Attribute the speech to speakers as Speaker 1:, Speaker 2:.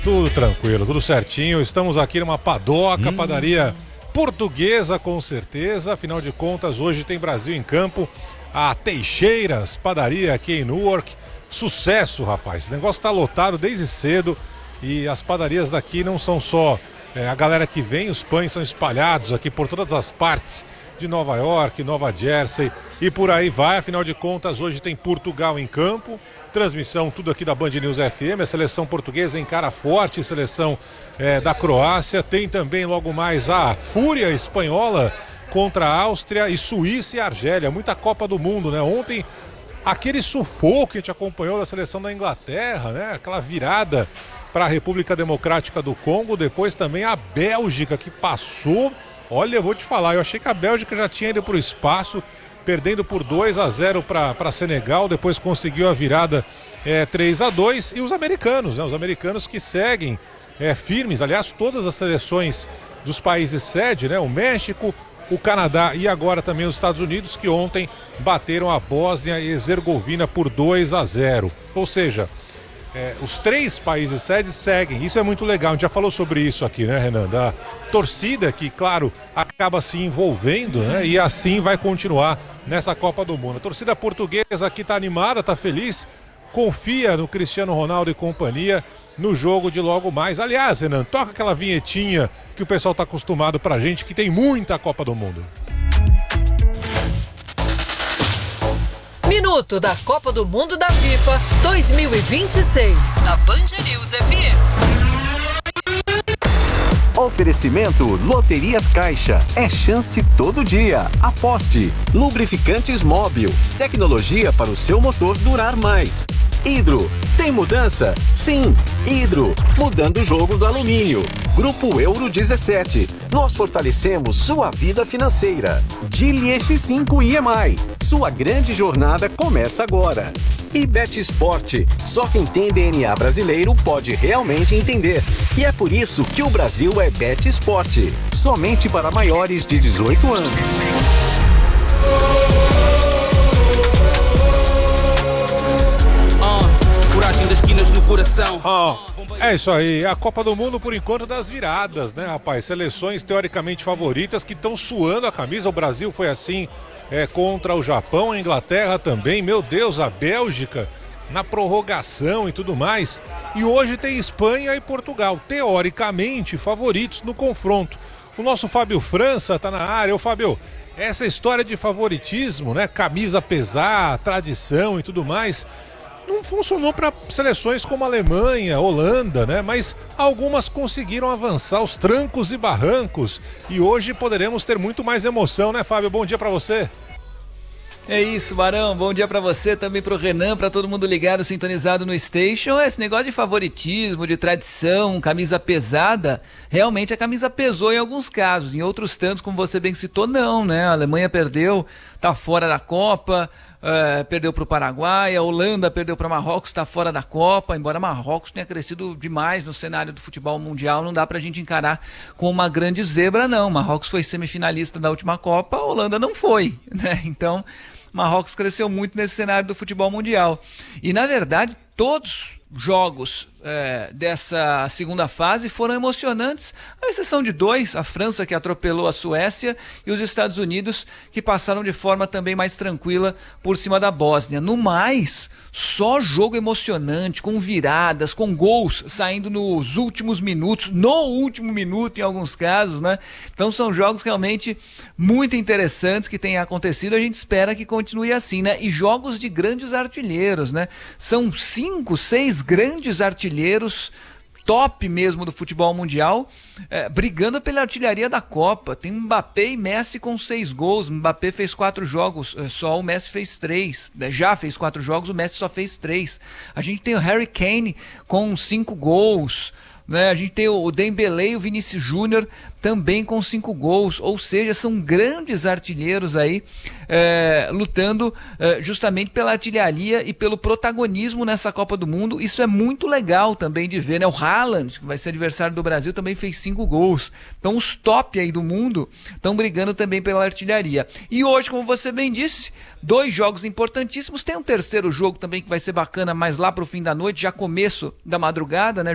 Speaker 1: Tudo tranquilo, tudo certinho. Estamos aqui numa padoca, padaria portuguesa com certeza. Afinal de contas, hoje tem Brasil em campo. A Teixeiras, padaria aqui em Newark. Sucesso, rapaz. Esse negócio tá lotado desde cedo. E as padarias daqui não são só a galera que vem, os pães são espalhados aqui por todas as partes de Nova York, Nova Jersey e por aí vai. Afinal de contas, hoje tem Portugal em campo. Transmissão tudo aqui da Band News FM. A seleção portuguesa encara forte, seleção da Croácia. Tem também logo mais a Fúria espanhola contra a Áustria e Suíça e Argélia. Muita Copa do Mundo, né? Ontem aquele sufoco que a gente acompanhou da seleção da Inglaterra, né? Aquela virada para a República Democrática do Congo. Depois também a Bélgica que passou. Olha, eu vou te falar, eu achei que a Bélgica já tinha ido para o espaço, perdendo por 2-0 para Senegal, depois conseguiu a virada 3-2. E os americanos, né? Os americanos que seguem firmes, aliás, todas as seleções dos países sede, né? O México, o Canadá e agora também os Estados Unidos, que ontem bateram a Bósnia e Herzegovina por 2-0. Ou seja, os três países sedes seguem, isso é muito legal. A gente já falou sobre isso aqui, né, Renan? Da torcida que, claro, acaba se envolvendo, né? E assim vai continuar nessa Copa do Mundo. A torcida portuguesa aqui tá animada, tá feliz, confia no Cristiano Ronaldo e companhia no jogo de logo mais. Aliás, Renan, toca aquela vinhetinha que o pessoal tá acostumado pra gente, que tem muita Copa do Mundo.
Speaker 2: Minuto da Copa do Mundo da FIFA 2026, na Band News FM.
Speaker 3: Oferecimento Loterias Caixa. É chance todo dia. Aposte. Lubrificantes Móbil. Tecnologia para o seu motor durar mais. Hidro. Tem mudança? Sim. Hidro. Mudando o jogo do alumínio. Grupo Euro 17. Nós fortalecemos sua vida financeira. Gili X5 EMI. Sua grande jornada começa agora. E Bet Esporte. Só quem tem DNA brasileiro pode realmente entender. E é por isso que o Brasil é Bet Esporte. Somente para maiores de 18 anos.
Speaker 4: Coragem das esquinas no coração.
Speaker 1: É isso aí, a Copa do Mundo por enquanto das viradas, né, rapaz? Seleções teoricamente favoritas que estão suando a camisa. O Brasil foi assim contra o Japão, a Inglaterra também. Meu Deus, a Bélgica na prorrogação e tudo mais. E hoje tem Espanha e Portugal, teoricamente favoritos no confronto. O nosso Fábio França tá na área. Ô Fábio, essa história de favoritismo, né? Camisa pesar, tradição e tudo mais, não funcionou para seleções como a Alemanha, Holanda, né? Mas algumas conseguiram avançar os trancos e barrancos. E hoje poderemos ter muito mais emoção, né, Fábio? Bom dia para você.
Speaker 5: É isso, Barão. Bom dia pra você, também pro Renan, pra todo mundo ligado, sintonizado no Station. Esse negócio de favoritismo, de tradição, camisa pesada, realmente a camisa pesou em alguns casos. Em outros tantos, como você bem citou, não, né? A Alemanha perdeu, tá fora da Copa, perdeu pro Paraguai, a Holanda perdeu pra Marrocos, tá fora da Copa. Embora Marrocos tenha crescido demais no cenário do futebol mundial, não dá pra gente encarar com uma grande zebra, não. Marrocos foi semifinalista da última Copa, a Holanda não foi, né? Então, Marrocos cresceu muito nesse cenário do futebol mundial. E, na verdade, todos os jogos dessa segunda fase foram emocionantes, à exceção de dois: a França, que atropelou a Suécia, e os Estados Unidos, que passaram de forma também mais tranquila por cima da Bósnia. No mais, só jogo emocionante, com viradas, com gols saindo nos últimos minutos, no último minuto em alguns casos, né? Então são jogos realmente muito interessantes que têm acontecido. A gente espera que continue assim, né? E jogos de grandes artilheiros, né? São 5, 6 grandes artilheiros, top mesmo do futebol mundial, brigando pela artilharia da Copa. Tem Mbappé e Messi com 6 gols. Mbappé fez 4 jogos, só o Messi fez 3. Já fez 4 jogos, o Messi só fez 3. A gente tem o Harry Kane com 5 gols, né? A gente tem o Dembélé e o Vinícius Júnior também com 5 gols, ou seja, são grandes artilheiros aí lutando justamente pela artilharia e pelo protagonismo nessa Copa do Mundo. Isso é muito legal também de ver, né? O Haaland, que vai ser adversário do Brasil, também fez 5 gols. Então os top aí do mundo estão brigando também pela artilharia. E hoje, como você bem disse, 2 jogos importantíssimos. Tem um terceiro jogo também que vai ser bacana, mas lá pro fim da noite, já começo da madrugada, né?